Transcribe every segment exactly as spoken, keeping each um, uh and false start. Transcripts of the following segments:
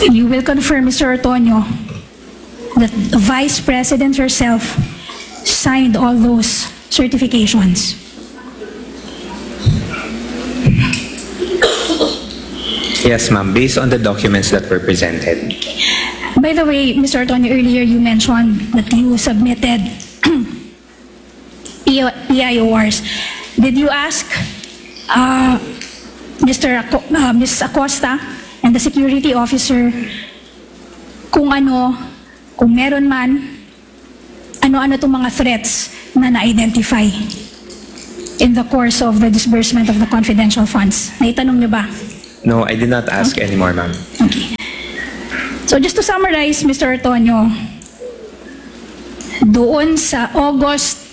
You will confirm, Mister Ortonio, that the Vice President herself signed all those certifications. Yes, ma'am, based on the documents that were presented. By the way, Mister Ortonio, earlier you mentioned that you submitted P I O Rs. Did you ask uh, Mister Aco- uh, Miz Acosta and the security officer kung ano, kung meron man, ano-ano itong mga threats na na-identify in the course of the disbursement of the confidential funds? Naitanong niyo ba? No, I did not ask anymore, ma'am. Okay. So just to summarize, Mister Ortonio, doon sa August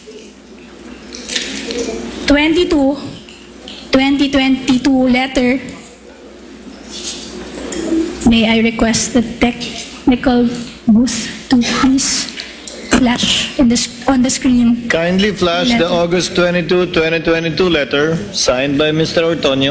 twenty-second, twenty twenty-two letter, may I request the technical booth to please flash in this, on the screen. Kindly flash the August twenty-second, twenty twenty-two letter signed by Mister Ortonio.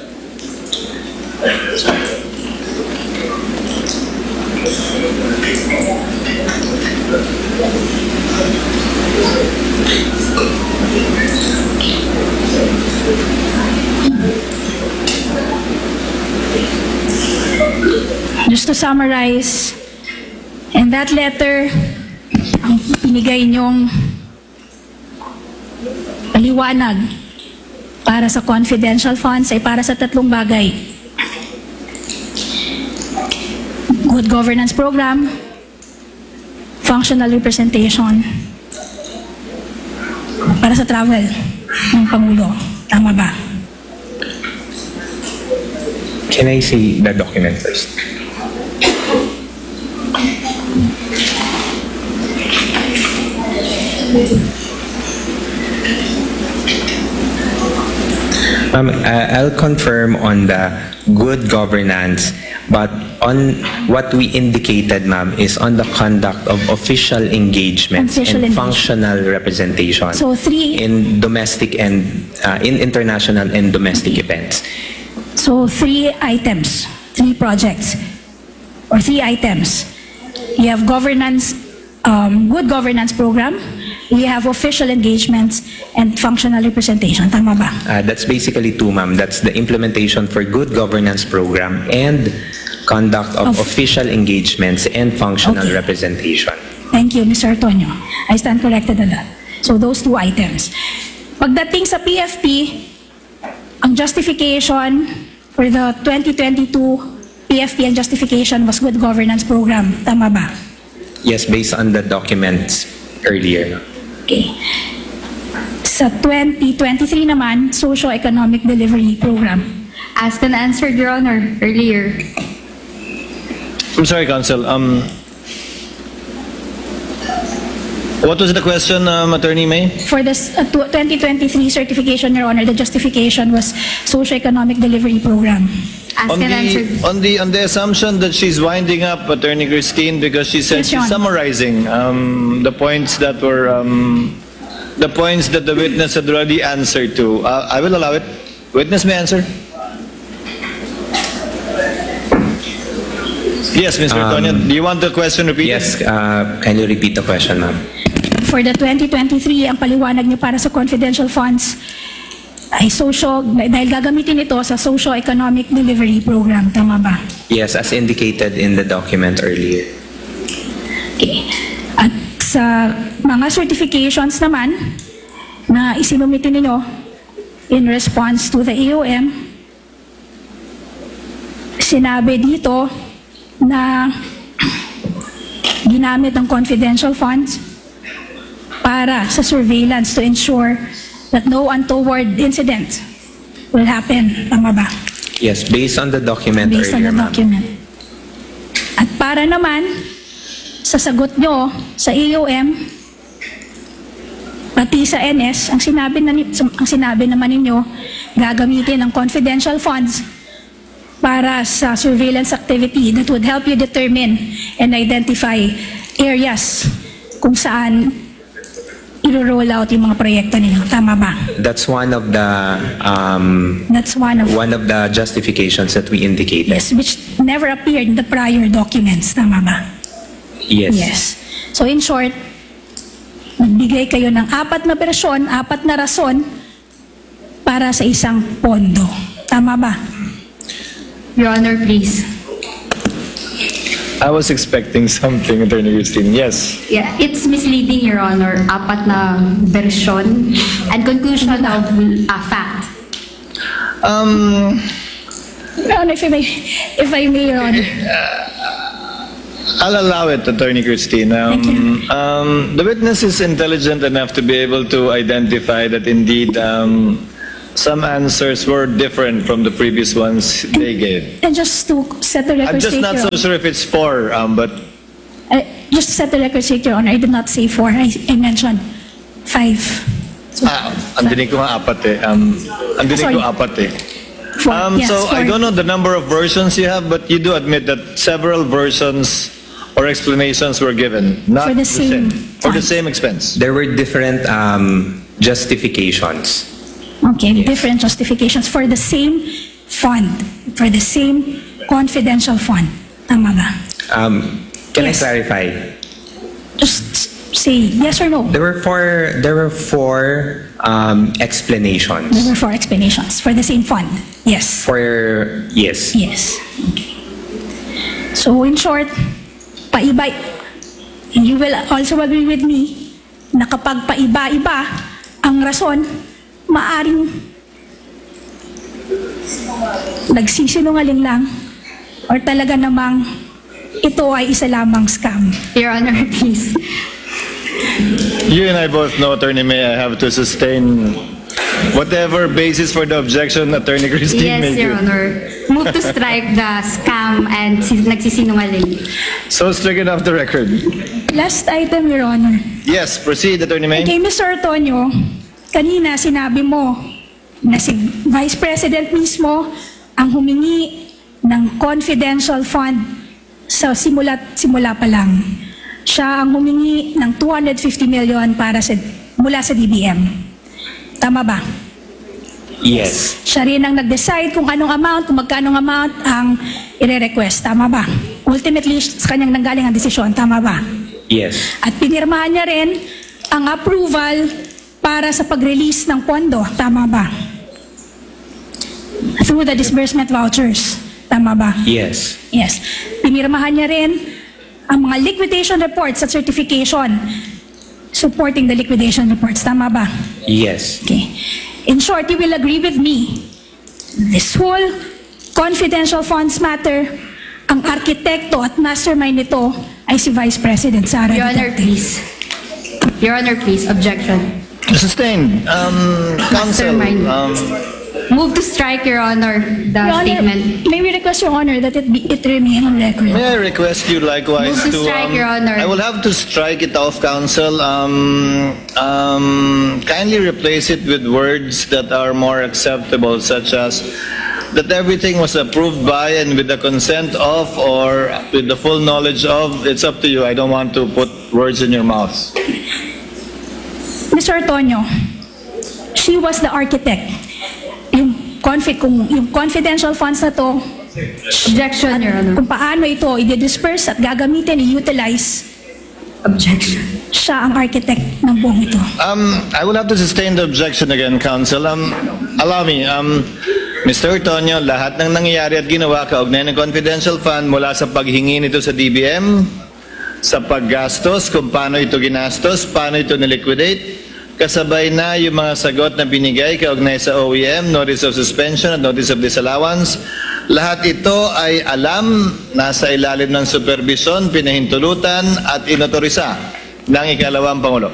Just to summarize, in that letter, ang pinigay niyong paliwanag para sa confidential funds ay para sa tatlong bagay. Good governance program, functional representation, para sa travel ng Pangulo. Tama ba? Can I see the document first? Ma'am, uh, I'll confirm on the good governance, but on what we indicated, ma'am, is on the conduct of official engagements Official and engagement. functional representation So three, in domestic and uh, in international and domestic events. so three items, three projects, or three items. You have governance, um, good governance program, you have official engagements, and functional representation. Tama ba? Uh, that's basically two, ma'am. That's the implementation for good governance program and conduct of, Of- official engagements and functional Okay. representation. Thank you, Mister Antonio. I stand corrected on that. So those two items. Pagdating sa P F P, ang justification for the twenty twenty-two P F P and justification was good governance program. Tama ba? Yes, based on the documents earlier. Okay. Sa twenty twenty-three naman, socio-economic delivery program. Asked and answered, Your Honor, earlier. I'm sorry, Counsel. Um, what was the question, um, Attorney May? For the uh, tw- twenty twenty-three certification, Your Honor, the justification was socio-economic delivery program. Asked On and answered. the, on the on the assumption that she's winding up, Attorney Christine, because she said Yes, Your she's Honor. summarizing um, the points that were um, the points that the witness had already answered to. Uh, I will allow it. Witness may answer. Yes, Mister Um, Antonio, do you want the question repeated? Yes, uh, can you repeat the question, ma'am? For the twenty twenty-three, ang paliwanag niyo para sa confidential funds ay socio, dahil gagamitin ito sa socio-economic delivery program. Tama ba? Yes, as indicated in the document earlier. Okay. At sa mga certifications naman na isinumitin ninyo in response to the A O M, sinabi dito na ginamit ang confidential funds para sa surveillance to ensure that no untoward incident will happen. Tama ba? Yes, based on the document Based on earlier, the ma'am. document. At para naman sa sagot nyo sa A O M, pati sa N S, ang sinabi, na, ang sinabi naman ninyo, gagamitin ang confidential funds para sa surveillance activity that would help you determine and identify areas kung saan i-roll out yung mga proyekto ninyo. Tama ba? That's one of the um, That's one of, one of the justifications that we indicated. yes, which never appeared in the prior documents. Tama ba? Yes. Yes. So in short, nagbigay kayo ng apat na bersyon, apat na rason para sa isang pondo. Tama ba? Your Honor, please. I was expecting something, Attorney Christine. Yes. Yeah, it's misleading, Your Honor. Apat na version and conclusion of a fact. Um, Your Honor, if I may, if I may, Your Honor. I'll allow it, Attorney Christine. Thank you. Um, um, the witness is intelligent enough to be able to identify that indeed um, some answers were different from the previous ones they gave. And just to set the record I'm just straight, not Your so sure if it's four, um, but Uh, just to set the record straight, Your Honor, I did not say four. I, I mentioned five. So, ah, ang dinig ko nga apat eh. Um, ang dinig Sorry. ko apat eh. four. Um, Yes, so I four. don't know the number of versions you have, but you do admit that several versions or explanations were given, not For the same for the fund. same expense. There were different um, justifications. Okay, different justifications for the same fund, for the same confidential fund. Tama ba? Um, can Yes. I clarify? Just say yes or no. There were four. There were four um, There explanations were four explanations for the same fund. Yes. for yes. Yes. Okay. So in short, paiba, you will also agree with me na kapag paiba-iba ang rason, maaring nagsisinungaling lang or talaga namang ito ay isa lamang scam. Your Honor, please. You and I both know, Attorney May, I have to sustain whatever basis for the objection Attorney Christine may Yes, Your give. Honor. Move to strike the scam and si- nagsisinungaling. So stricken off the record. Last item, Your Honor. Yes, proceed, Attorney May. Kay Mister Antonio, kanina sinabi mo na si Vice President mismo ang humingi ng confidential fund sa simula, simula pa lang. Siya ang humingi ng two hundred fifty million para sa, mula sa D B M. Tama ba? Yes. Siya rin ang nag-decide kung anong amount, kung magkanong amount ang ire-request. Tama ba? Ultimately, sa kanyang nanggaling ang desisyon. Tama ba? Yes. At pinirmahan niya rin ang approval para sa pag-release ng pondo. Tama ba? Through the disbursement vouchers. Tama ba? Yes. Yes. Pinirmahan niya rin ang mga liquidation reports at certification supporting the liquidation reports. Tama ba? Yes. Okay. In short, you will agree with me. This whole confidential funds matter, ang arkitekto at mastermind nito ay si Vice President Sara Your Honor, Duterte. please. Your Honor, please. Objection. Sustained. Um, counsel. Mastermind. Um, Move to strike, Your Honor, the Your Honor, statement. may we request, Your Honor, that it be it remain on record. May I request you likewise Move to to... strike, Your Honor. I will have to strike it off, Counsel. Um, um, kindly replace it with words that are more acceptable, such as that everything was approved by and with the consent of or with the full knowledge of. It's up to you. I don't want to put words in your mouth. Mister Antonio, she was the architect. Yung, confi kung, yung confidential funds na to, Objection, Your Honor. kung paano ito i-disperse at gagamitin, i-utilize, Objection. siya ang architect ng buong ito. Um, I will have to sustain the objection again, Counsel. Um, allow me, um, Mister Antonio, lahat ng nangyayari at ginawa kaugnay ng confidential fund mula sa paghingi nito sa D B M, sa paggastos, kung paano ito ginastos, paano ito niliquidate, kasabay na yung mga sagot na binigay kaugnay sa O E M, Notice of Suspension at Notice of Disallowance. Lahat ito ay alam, nasa ilalim ng supervision, pinahintulutan at inotorisa ng ikalawang Pangulo.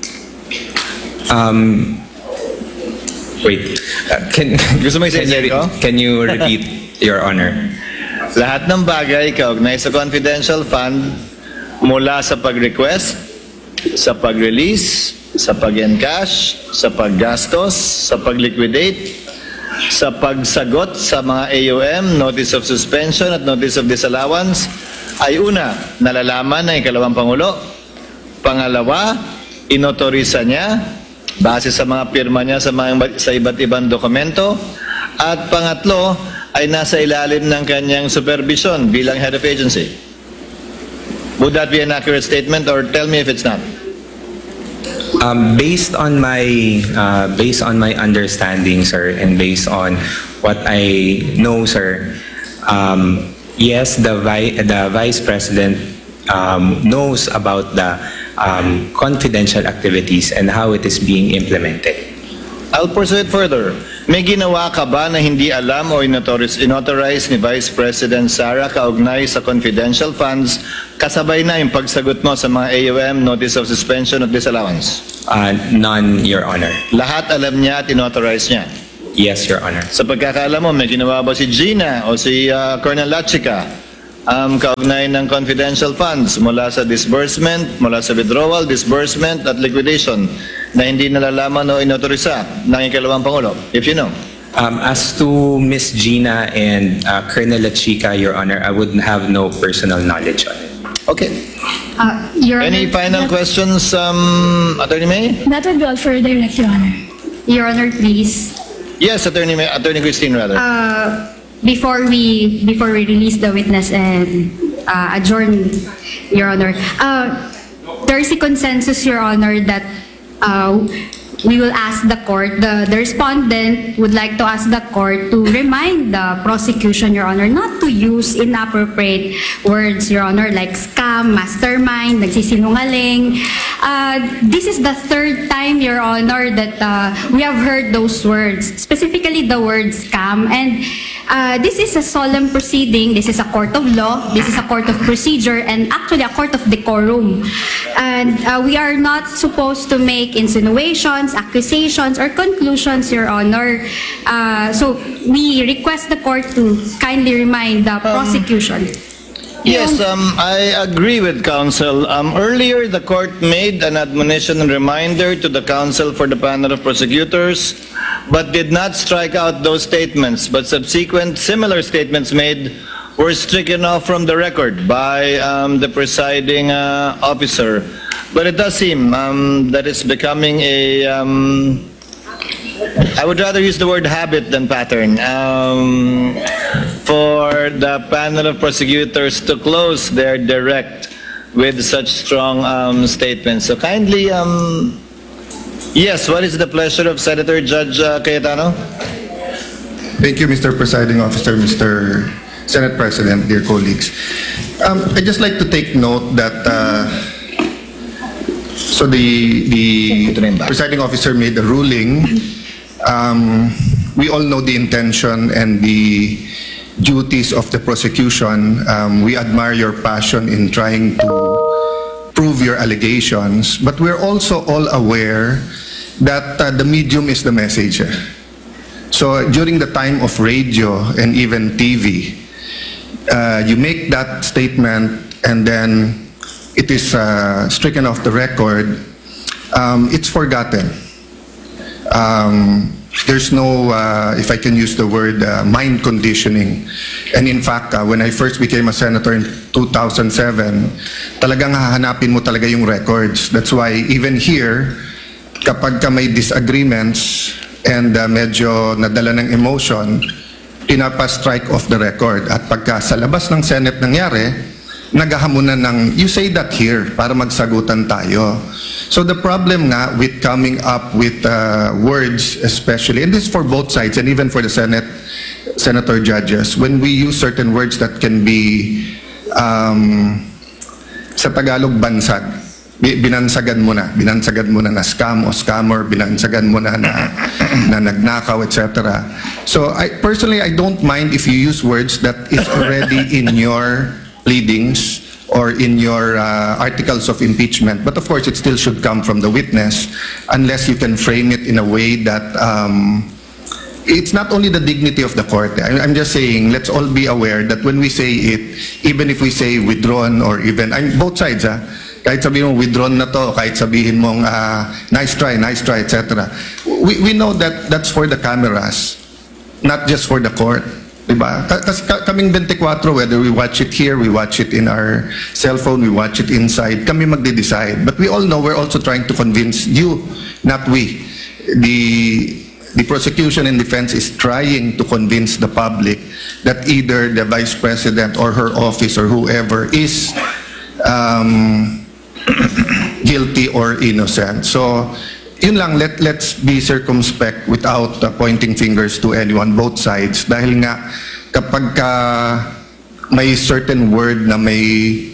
Um, wait. Uh, can, Gusto mo can, isa-isa you, ko? can you repeat, Your Honor? Lahat ng bagay kaugnay sa confidential fund mula sa pag-request, sa pag-release, sa pag-encash, sa paggastos, sa pag-liquidate, sa pagsagot sa mga A O M, Notice of Suspension at Notice of Disallowance, ay una, nalalaman ng ikalawang Pangulo. Pangalawa, inotorisa niya base sa mga pirma niya sa, mga, sa iba't ibang dokumento. At pangatlo, ay nasa ilalim ng kanyang supervision bilang head of agency. Would that be an accurate statement, or tell me if it's not? Um, based on my uh, based on my understanding, sir, and based on what I know, sir, um, yes, the vi- the vice president um, knows about the um, confidential activities and how it is being implemented. I'll pursue it further. May ginawa ka ba na hindi alam o inauthorize, inauthorize ni Vice President Sara kaugnay sa confidential funds kasabay na yung pagsagot mo sa mga A O M Notice of Suspension of Disallowance? Uh, none, Your Honor. Lahat alam niya at inauthorize niya. Yes, Your Honor. Sa pagkakaalam mo, may ginawa ba si Gina o si uh, Colonel Lachica um, kaugnay ng confidential funds mula sa disbursement, mula sa withdrawal, disbursement at liquidation na hindi nalalaman o inautorisa ng ikalawang Pangulo, if you know? Um, as to Miss Gina and uh, Colonel Lachica, Your Honor, I would have no personal knowledge on it. Okay. Uh, Your Any Honor, final questions, um, Attorney May? That would be all for direct, Your Honor. Your Honor, please. Yes, Attorney May, Attorney Christine, rather. Uh, before we before we release the witness and uh, adjourn, Your Honor, uh, there is a consensus, Your Honor, that uh, we will ask the court, the, the respondent would like to ask the court to remind the prosecution, Your Honor, not to use inappropriate words, Your Honor, like scam, mastermind, nagsisinungaling. Uh, this is the third time, Your Honor, that uh, we have heard those words, specifically the word scam. And uh, this is a solemn proceeding. This is a court of law. This is a court of procedure, and actually a court of decorum. And uh, we are not supposed to make insinuations, accusations, or conclusions, Your Honor. Uh, so we request the court to kindly remind the prosecution. Yes, um, I agree with counsel. Um, earlier, the court made an admonition and reminder to the counsel for the panel of prosecutors, but did not strike out those statements. But subsequent similar statements made were stricken off from the record by um, the presiding uh, officer. But it does seem um, that it's becoming a, um, I would rather use the word habit than pattern, um, for the panel of prosecutors to close their direct with such strong um, statements. So kindly, um, yes, what is the pleasure of Senator Judge uh, Cayetano? Thank you, Mister Presiding Officer, Mister Senate President, dear colleagues. Um, I'd just like to take note that uh, so the the presiding officer made a ruling. Um, we all know the intention and the duties of the prosecution. Um, we admire your passion in trying to prove your allegations, but we're also all aware that uh, the medium is the message. So during the time of radio and even T V, uh, you make that statement and then it is uh, stricken off the record. Um, it's forgotten. Um, there's no, uh, if I can use the word, uh, mind conditioning. And in fact, uh, when I first became a senator in two thousand seven, talagang hahanapin mo talaga yung records. That's why even here, kapag ka may disagreements and uh, medyo nadala ng emotion, pinapa-strike off the record. At pagka sa labas ng Senate nangyari, naghahamunan ng, you say that here, para magsagutan tayo. So the problem nga with coming up with uh, words, especially, and this is for both sides and even for the Senate, senator judges, when we use certain words that can be, um, sa Tagalog, bansag. Binansagan mo na, binansagan mo na na scam o scammer, binansagan mo na na, na nagnakaw, et cetera. So I personally, I don't mind if you use words that is already in your pleadings or in your uh, articles of impeachment. But of course, it still should come from the witness unless you can frame it in a way that um, it's not only the dignity of the court. I'm just saying, let's all be aware that when we say it, even if we say withdrawn or even, I'm both sides, ha? Kahit sabihin mo withdrawn na to, kahit sabihin mong uh, nice try, nice try, et cetera. We, we know that that's for the cameras, not just for the court. Diba? Kasi kaming twenty-four, whether we watch it here, we watch it in our cell phone, we watch it inside, kami magde-decide. But we all know we're also trying to convince you, not we. The, the prosecution and defense is trying to convince the public that either the Vice President or her office or whoever is um, guilty or innocent. So, yun lang, let, let's be circumspect without uh, pointing fingers to anyone, both sides. Dahil nga, kapag ka may certain word na may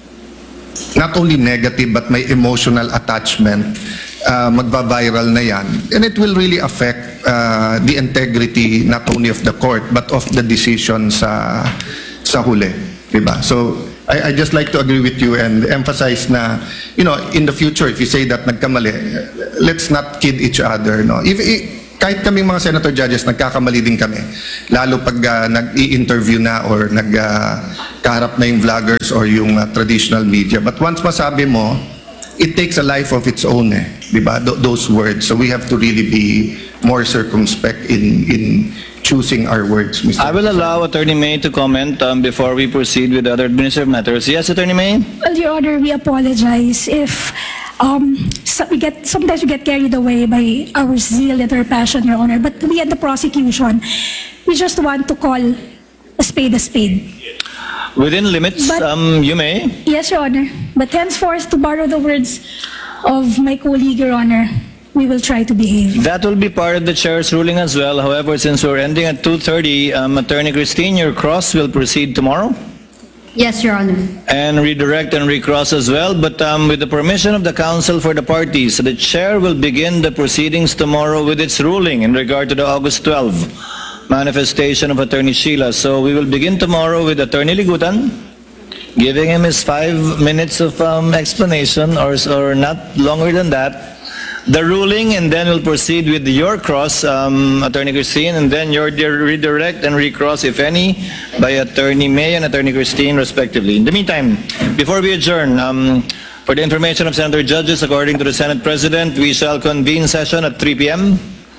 not only negative but may emotional attachment, uh, magva-viral na yan. And it will really affect uh, the integrity not only of the court but of the decision sa, sa huli. Diba? So, I, I just like to agree with you and emphasize na, you know, in the future, if you say that nagkamali, let's not kid each other. No? If, if, kahit kaming mga senator judges, nagkakamali din kami. Lalo pag uh, nag-i-interview na or nagkaharap uh, na yung vloggers or yung uh, traditional media. But once masabi mo, it takes a life of its own, eh, di ba? Th- those words. So we have to really be more circumspect in in choosing our words, Mister I will allow Attorney May to comment um, before we proceed with other administrative matters. Yes, Attorney May? Well, Your Honor, we apologize if um, so we get sometimes we get carried away by our zeal and our passion, Your Honor. But we at the prosecution, we just want to call a spade a spade. Within limits, But- um, you may. Yes, Your Honor. But henceforth, to borrow the words of my colleague, Your Honor, we will try to behave. That will be part of the chair's ruling as well. However, since we're ending at two thirty, um, Attorney Christine, your cross will proceed tomorrow Yes, Your Honor. and redirect and recross as well. But um, with the permission of the counsel for the parties, the chair will begin the proceedings tomorrow with its ruling in regard to the August twelfth manifestation of Attorney Sheila. So we will begin tomorrow with Attorney Ligutan, giving him his five minutes of um, explanation or, or not longer than that. The ruling, and then we'll proceed with your cross, um, Attorney Christine, and then your de- redirect and recross, if any, by Attorney May and Attorney Christine, respectively. In the meantime, before we adjourn, um, for the information of Senator Judges, according to the Senate President, we shall convene session at three p m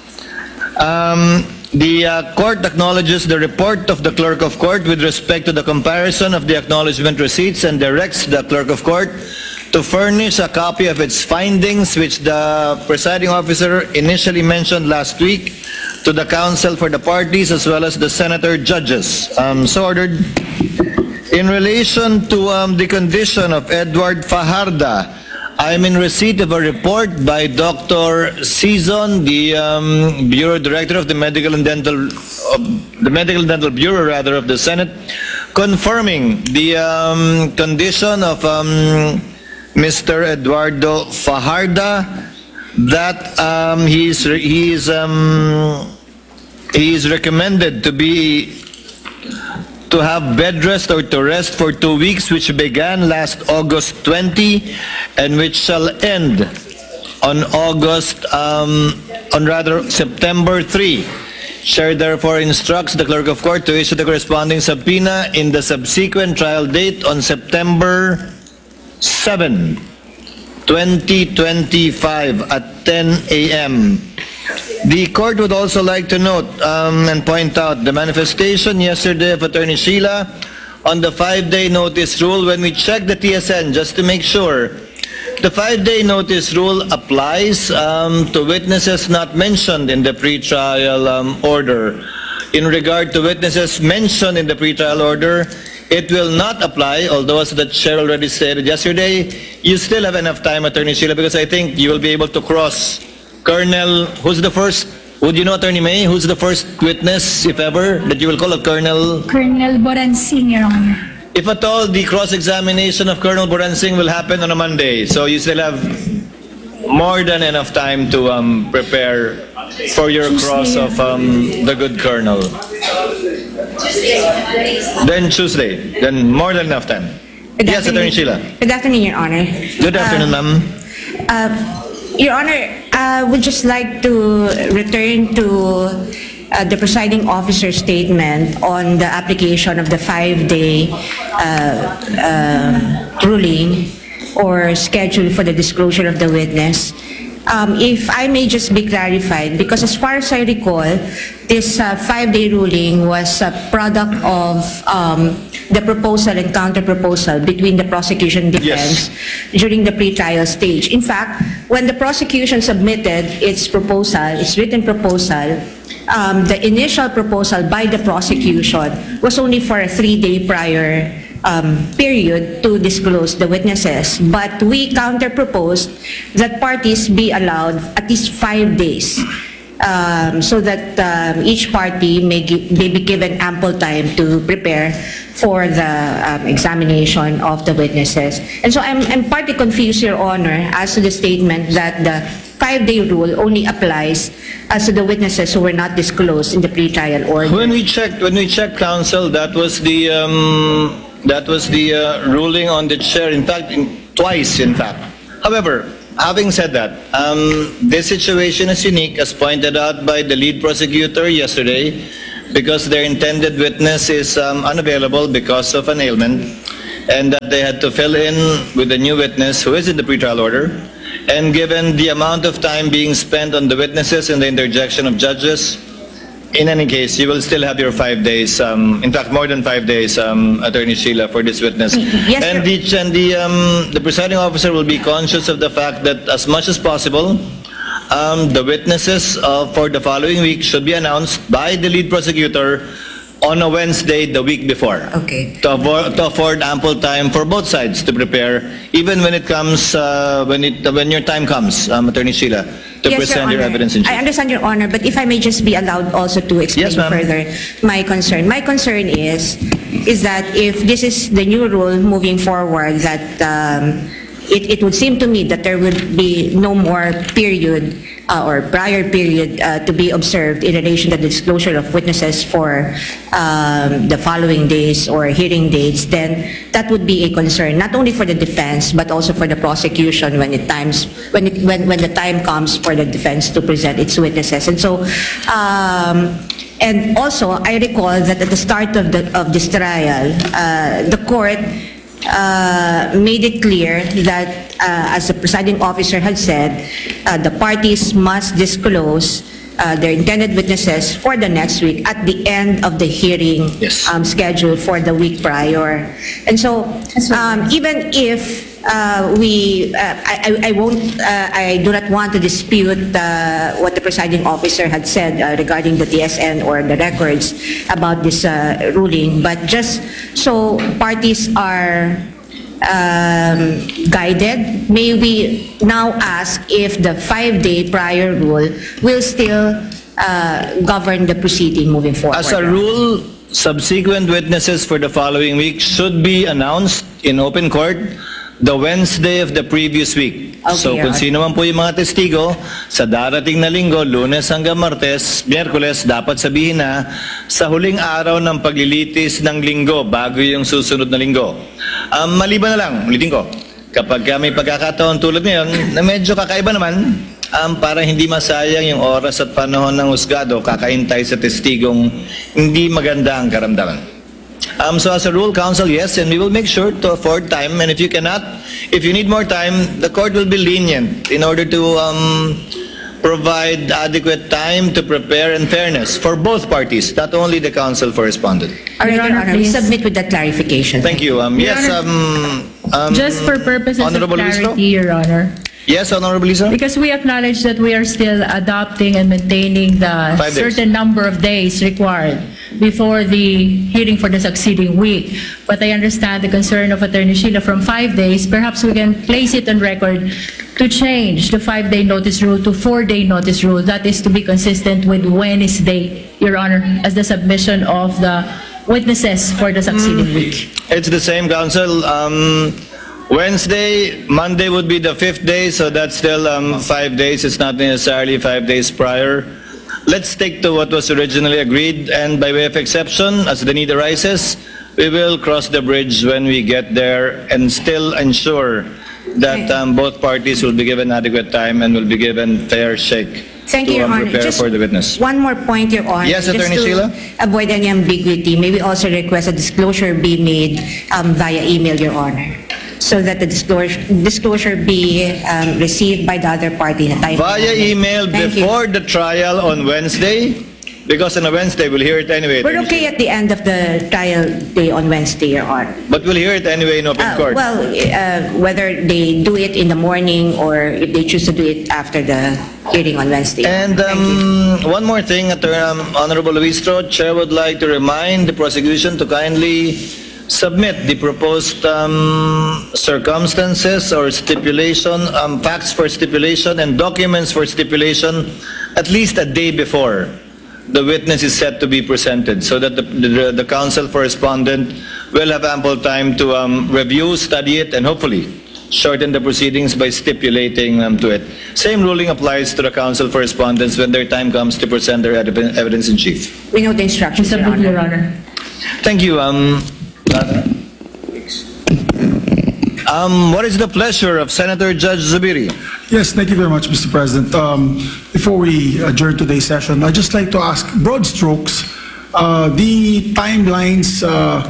Um, the uh, court acknowledges the report of the clerk of court with respect to the comparison of the acknowledgement receipts and directs the clerk of court to furnish a copy of its findings, which the presiding officer initially mentioned last week, to the counsel for the parties as well as the senator judges. Um, so ordered. In relation to um, the condition of Edward Fajarda, I am in receipt of a report by Doctor Season, the um, Bureau Director of the Medical and Dental, uh, the Medical and Dental Bureau, rather, of the Senate, confirming the um, condition of um, Mister Eduardo Fajarda, that um, he is re- he is um, he is recommended to be to have bed rest or to rest for two weeks, which began last August twentieth and which shall end on August, um, on rather September third. Chair therefore instructs the clerk of court to issue the corresponding subpoena in the subsequent trial date on September seventh, twenty twenty-five at ten a m The court would also like to note um, and point out the manifestation yesterday of Attorney Sheila on the five-day notice rule. When we checked the T S N just to make sure, the five-day notice rule applies um, to witnesses not mentioned in the pretrial um, order. In regard to witnesses mentioned in the pretrial order, it will not apply, although as the chair already stated yesterday, you still have enough time, Attorney Sheila, because I think you will be able to cross Colonel, who's the first, would you know, Attorney May, who's the first witness, if ever, that you will call a Colonel? Colonel Boransing, Your Honor. If at all, the cross-examination of Colonel Boransing will happen on a Monday, so you still have more than enough time to um, prepare for your cross of um, the good Colonel. Then Tuesday, then more than enough time. Good Yes, Attorney afternoon. Sheila. Good afternoon, Your Honor. Good afternoon, ma'am. Uh, Your Honor, I would just like to return to uh, the presiding officer's statement on the application of the five-day uh, uh, ruling or schedule for the disclosure of the witness. um, if I may just be clarified, because as far as I recall, this uh, five-day ruling was a product of um, the proposal and counter-proposal between the prosecution and defense during the pre-trial stage. In fact, when the prosecution submitted its proposal, its written proposal, um, the initial proposal by the prosecution was only for a three-day prior um, period to disclose the witnesses. But we counter-proposed that parties be allowed at least five days um, so that um, each party may, gi- may be given ample time to prepare for the um, examination of the witnesses. And so I'm, I'm partly confused, Your Honor, as to the statement that the five-day rule only applies as to the witnesses who were not disclosed in the pre-trial order. When we checked, when we checked, counsel, that was the um, that was the uh, ruling on the chair. In fact, in, twice, in fact. However, having said that, um, this situation is unique, as pointed out by the lead prosecutor yesterday, because their intended witness is um, unavailable because of an ailment, and that they had to fill in with a new witness who is in the pretrial order. And given the amount of time being spent on the witnesses and the interjection of judges, in any case, you will still have your five days, um, in fact, more than five days, um, Attorney Sheila, for this witness. Yes, and sir. the, and the, um, the presiding officer will be conscious of the fact that as much as possible, um, the witnesses uh, for the following week should be announced by the lead prosecutor on a Wednesday the week before. Okay. To afford, to afford ample time for both sides to prepare, even when it comes, uh, when it when your time comes, um, Attorney Sheila, to Yes, present Your your Honor. evidence in I chief. understand, Your Honor, but if I may just be allowed also to explain Yes, ma'am. further my concern. My concern is, is that if this is the new rule moving forward, that um, it, it would seem to me that there would be no more period uh, or prior period uh, to be observed in relation to the disclosure of witnesses for um, the following days or hearing dates, then that would be a concern, not only for the defense, but also for the prosecution when it times, when, it, when, when the time comes for the defense to present its witnesses. And so, um, and also, I recall that at the start of, the, of this trial, uh, the court uh, made it clear that, uh, as the presiding officer had said, uh, the parties must disclose uh, their intended witnesses for the next week at the end of the hearing Yes. um, scheduled for the week prior. And so, um, even if uh, we, uh, I, I I won't, uh, I do not want to dispute uh, what the presiding officer had said uh, regarding the T S N or the records about this uh, ruling, but just so parties are um, guided, may we now ask if the five-day prior rule will still uh, govern the proceeding moving forward? As a rule, subsequent witnesses for the following week should be announced in open court the Wednesday of the previous week. Okay, So Your kung Honor. sino man po yung mga testigo, sa darating na linggo, Lunes hanggang Martes, Miyerkules, dapat sabihin na sa huling araw ng paglilitis ng linggo bago yung susunod na linggo. Um, maliban na lang, ulitin ko, kapag ka may pagkakataon tulad ngayon, na medyo kakaiba naman, um, para hindi masayang yung oras at panahon ng husgado, kakaintay sa testigong hindi maganda ang karamdaman. Um, so as a rule, counsel, yes, and we will make sure to afford time. And if you cannot, if you need more time, the court will be lenient in order to um, provide adequate time to prepare and fairness for both parties, not only the counsel for respondent. All right, Your Your Honor, Honor, we please. submit with that clarification. Thank you. Um, Your yes, Honor, um, um, Just for purposes of Honorable Listro? clarity, Your Honor. Yes, Honorable Lisa? Because we acknowledge that we are still adopting and maintaining the Five days. certain number of days required before the hearing for the succeeding week. But I understand the concern of Attorney Sheila from five days. Perhaps we can place it on record to change the five-day notice rule to four-day notice rule. That is to be consistent with Wednesday, Your Honor, as the submission of the witnesses for the succeeding week. It's the same, counsel. Um, Wednesday, Monday would be the fifth day, so that's still um, five days. It's not necessarily five days prior. Let's stick to what was originally agreed, and by way of exception, as the need arises, we will cross the bridge when we get there and still ensure that um, both parties will be given adequate time and will be given fair shake Thank you, to Your um, Honor. prepare Just for the witness. one more point, Your Honor. Yes, Attorney Just to Sheila? avoid any ambiguity, may we also request a disclosure be made um, via email, Your Honor. so that the disclosure, disclosure be um, received by the other party in a timely Via manner. email Thank you. before the trial on Wednesday? Because on a Wednesday, we'll hear it anyway. We're okay at the end of the trial day on Wednesday, Your Honor. But we'll hear it anyway in open Uh, court. Well, uh, whether they do it in the morning or if they choose to do it after the hearing on Wednesday. And Thank you. um, one more thing, Attorney, um, Honorable Luistro, Chair would like to remind the prosecution to kindly submit the proposed um, circumstances or stipulation, um, facts for stipulation and documents for stipulation at least a day before the witness is set to be presented, so that the, the, the counsel for respondent will have ample time to um, review, study it, and hopefully shorten the proceedings by stipulating um, to it. Same ruling applies to the counsel for respondents when their time comes to present their evi- evidence in chief. We know the instructions, Your Submit, Your Honor. Honor. Thank you. Um, um, what is the pleasure of Senator Judge Zubiri? Yes, thank you very much, Mister President. Um, Before we adjourn today's session, I'd just like to ask, broad strokes, uh, the timelines uh,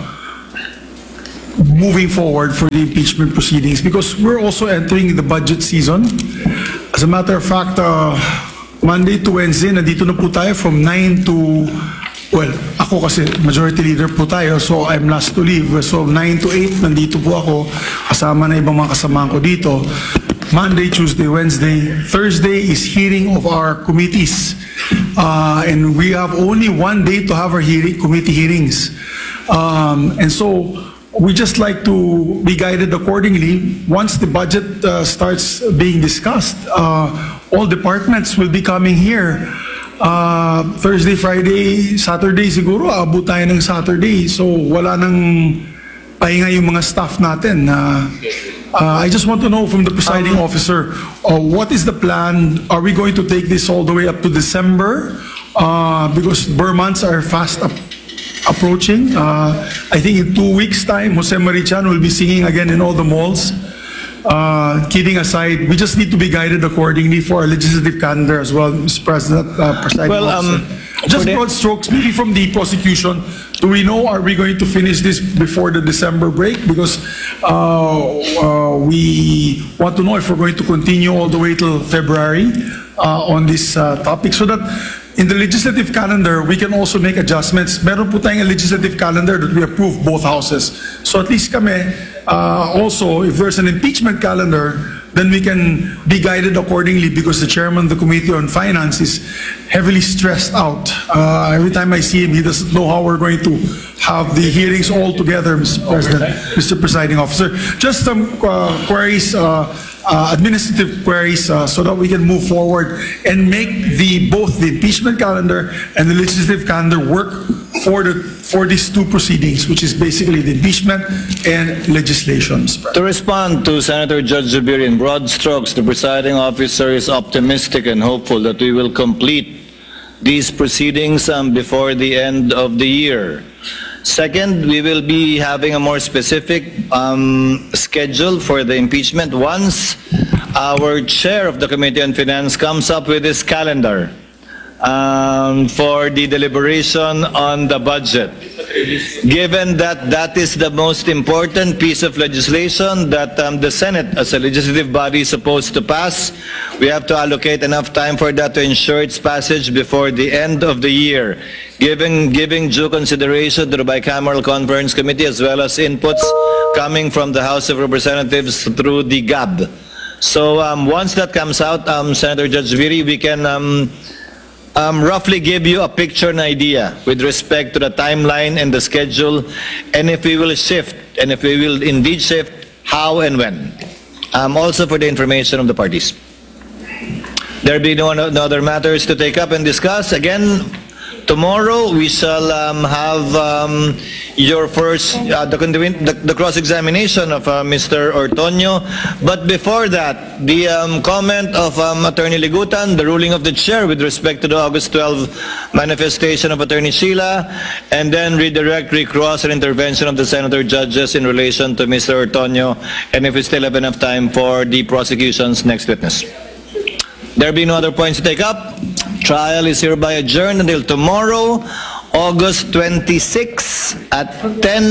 moving forward for the impeachment proceedings, because we're also entering the budget season. As a matter of fact, uh, Monday to Wednesday, nandito na po tayo from nine to, well, ako kasi majority leader po tayo, so I'm last to leave. So nine to eight, nandito po ako, kasama na ibang mga kasamahan ko dito. Monday, Tuesday, Wednesday. Thursday is hearing of our committees. Uh, and we have only one day to have our hearing, committee hearings. Um, and so we just like to be guided accordingly. Once the budget uh, starts being discussed, uh, all departments will be coming here. Uh, Thursday, Friday, Saturday siguro, abot tayo ng Saturday. So wala nang pahinga yung mga staff natin. Uh, uh, I just want to know from the presiding officer, uh, what is the plan? Are we going to take this all the way up to December? Uh, because Burr months are fast up, approaching. Uh, I think in two weeks' time, Jose Marichan will be singing again in all the malls. Uh, kidding aside, we just need to be guided accordingly for our legislative calendar as well, Mister President, uh, presiding Well, um, officer. Just for the- broad strokes, maybe from the prosecution, do we know, are we going to finish this before the December break? Because uh, uh, we want to know if we're going to continue all the way till February uh, on this uh, topic, so that in the legislative calendar, we can also make adjustments. Meron po tayong legislative calendar that we approve both houses. So at least kami, uh, also, if there's an impeachment calendar, then we can be guided accordingly, because the chairman of the Committee on Finance is heavily stressed out. Uh, every time I see him, he doesn't know how we're going to have the hearings all together, Mister President, Mister Presiding Officer. Just some uh, queries, uh, uh, administrative queries, uh, so that we can move forward and make the both the impeachment calendar and the legislative calendar work for the for these two proceedings, which is basically the impeachment and legislation, Mister President. To respond to Senator Judge Zubiri in broad strokes, the presiding officer is optimistic and hopeful that we will complete these proceedings um, before the end of the year. Second, we will be having a more specific um, schedule for the impeachment once our chair of the Committee on Finance comes up with his calendar um, for the deliberation on the budget. Given that that is the most important piece of legislation that um, the Senate as a legislative body is supposed to pass, we have to allocate enough time for that to ensure its passage before the end of the year, giving, giving due consideration to the bicameral conference committee as well as inputs coming from the House of Representatives through the G A B. So um, once that comes out, um, Senator Judge Zubiri, we can um, Um, roughly give you a picture and idea with respect to the timeline and the schedule, and if we will shift, and if we will indeed shift, how and when. Um, also for the information of the parties. There be no, no other matters to take up and discuss. Again, tomorrow we shall um, have um, your first, uh, the, the, the cross-examination of uh, Mister Ortonio. But before that, the um, comment of um, Attorney Ligutan, the ruling of the chair with respect to the August twelfth manifestation of Attorney Sheila, and then redirect, recross, and intervention of the senator judges in relation to Mister Ortonio, and if we still have enough time for the prosecution's next witness. There be no other points to take up. Trial is hereby adjourned until tomorrow, August twenty-sixth at ten